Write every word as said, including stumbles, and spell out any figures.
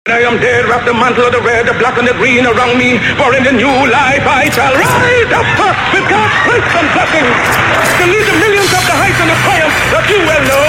I am dead, wrap the mantle of the red, the black and the green around me, for in the new life I shall rise up with God's grace and blessings to lead the millions up the heights and the triumph that you will know.